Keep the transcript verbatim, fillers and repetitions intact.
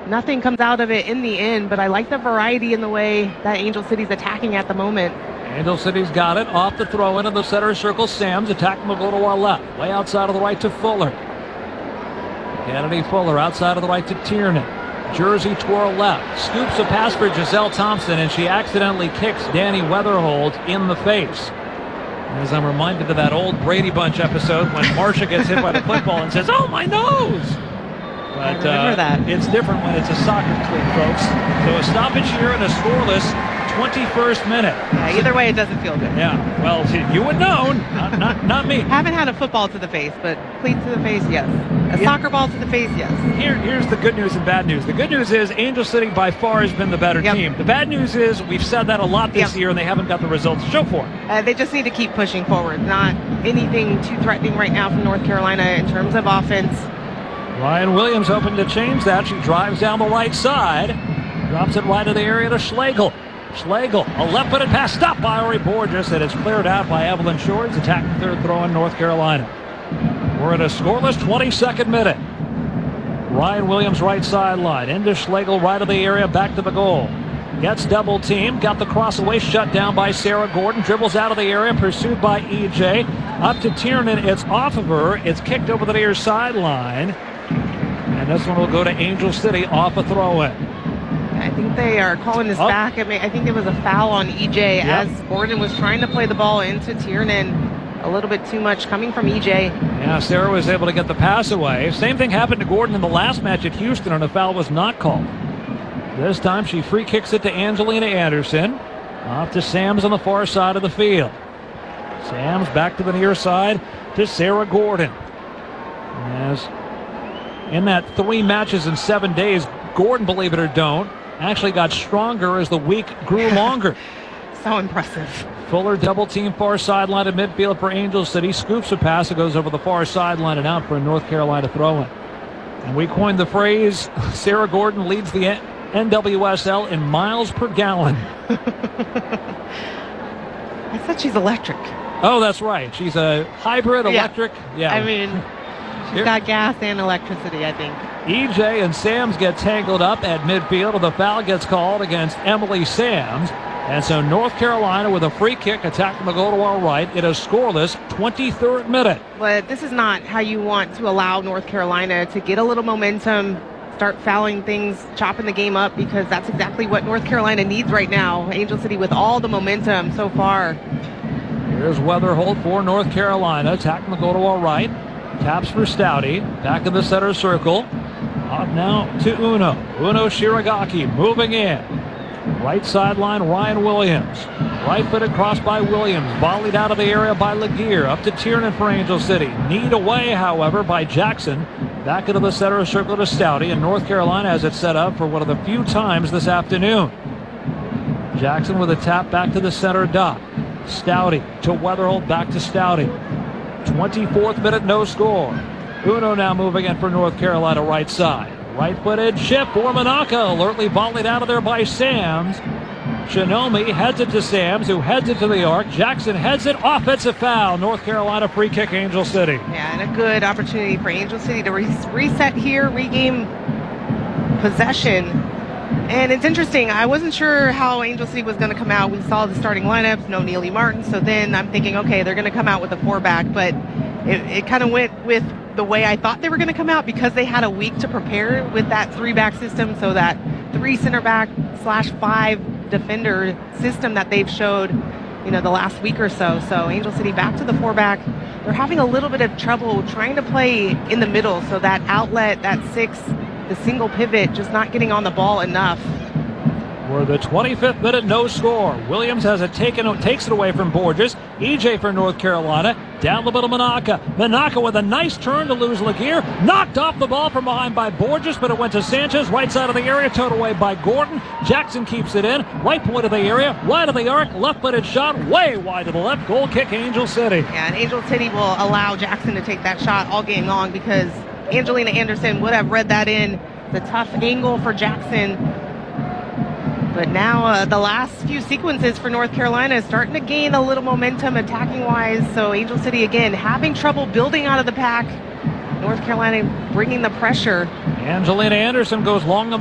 nothing comes out of it in the end, but I like the variety in the way that Angel City's attacking at the moment. Angel City's got it off the throw into the center circle. Sam's attacking will go to our left. Way outside of the right to Fuller. Kennedy Fuller outside of the right to Tiernan. Jersey to our left. Scoops a pass for Giselle Thompson, and she accidentally kicks Danny Weatherholt in the face. As I'm reminded of that old Brady Bunch episode when Marcia gets hit by the football and says, "Oh, my nose!" But I remember uh, that. It's different when it's a soccer cleat, folks. So a stoppage here and a scoreless twenty-first minute. Yeah, either way, it doesn't feel good. Yeah, well, you would know, not, not, not me. Haven't had a football to the face, but cleats to the face, yes. A yeah. soccer ball to the face, yes. Here, here's the good news and bad news. The good news is Angel City by far has been the better yep. team. The bad news is we've said that a lot this yep. year, and they haven't got the results to show for it. Uh, they just need to keep pushing forward. Not anything too threatening right now from North Carolina in terms of offense. Ryan Williams hoping to change that. She drives down the right side. Drops it right to the area to Schlegel. Schlegel, a left-footed pass stopped by Ori Borges, and it's cleared out by Evelyn Shores, attacking third throw in North Carolina. We're at a scoreless twenty-second minute. Ryan Williams right sideline, into Schlegel right of the area, back to the goal. Gets double team, got the cross away, shut down by Sarah Gordon, dribbles out of the area, pursued by E J. Up to Tiernan, it's off of her, it's kicked over the near sideline. And this one will go to Angel City off a throw-in. I think they are calling this oh. back. I mean, I think it was a foul on E J yep. as Gordon was trying to play the ball into Tiernan. A little bit too much coming from E J. Yeah, Sarah was able to get the pass away. Same thing happened to Gordon in the last match at Houston, and a foul was not called. This time she free kicks it to Angelina Anderson. Off to Sams on the far side of the field. Sams back to the near side to Sarah Gordon. As in that three matches in seven days, Gordon, believe it or don't, actually got stronger as the week grew longer. So impressive. Fuller double team far sideline to midfield for Angel City. Scoops a pass. It goes over the far sideline and out for a North Carolina throw-in. And we coined the phrase, Sarah Gordon leads the N W S L in miles per gallon. I said she's electric. Oh, that's right. She's a hybrid electric. Yeah. yeah. I mean, she's Here. got gas and electricity, I think. E J and Sams get tangled up at midfield, and the foul gets called against Emily Sams. And so North Carolina with a free kick attacking the goal to our right. It is scoreless, twenty-third minute. But this is not how you want to allow North Carolina to get a little momentum, start fouling things, chopping the game up, because that's exactly what North Carolina needs right now. Angel City with all the momentum so far. Here's Weatherholt for North Carolina, attacking the goal to our right. Taps for Stouty, back in the center circle. Off now to Uno. Uno Shiragaki moving in. Right sideline, Ryan Williams. Right-footed cross by Williams. Volleyed out of the area by Laguerre. Up to Tiernan for Angel City. Need away, however, by Jackson. Back into the center circle to Stouty. And North Carolina has it set up for one of the few times this afternoon. Jackson with a tap back to the center dot. Stouty to Weatherholt, back to Stouty. twenty-fourth minute, no score. Uno now moving in for North Carolina right side. Right-footed chip for Manaka, alertly volleyed out of there by Sams. Shinomi heads it to Sams, who heads it to the arc. Jackson heads it, offensive foul. North Carolina free kick, Angel City. Yeah, and a good opportunity for Angel City to re reset here, regain possession. And it's interesting, I wasn't sure how Angel City was going to come out. We saw the starting lineups, no Neely Martin, so then I'm thinking, okay, they're going to come out with a four-back, but it, it kind of went with the way I thought they were going to come out because they had a week to prepare with that three-back system, so that three center-back slash five defender system that they've showed, you know, the last week or so. So Angel City back to the four-back. They're having a little bit of trouble trying to play in the middle, so that outlet, that six, the single pivot, just not getting on the ball enough. For the twenty-fifth minute, no score. Williams has it taken, takes it away from Borges. E J for North Carolina. Down the middle, Manaka. Manaka with a nice turn to lose Laguerre. Knocked off the ball from behind by Borges, but it went to Sanchez. Right side of the area, towed away by Gordon. Jackson keeps it in. Right point of the area, wide of the arc. Left-footed shot, way wide to the left. Goal kick, Angel City. Yeah, and Angel City will allow Jackson to take that shot all game long because Angelina Anderson would have read that in. The tough angle for Jackson. But now uh, the last few sequences for North Carolina is starting to gain a little momentum attacking-wise. So Angel City, again, having trouble building out of the pack. North Carolina bringing the pressure. Angelina Anderson goes long.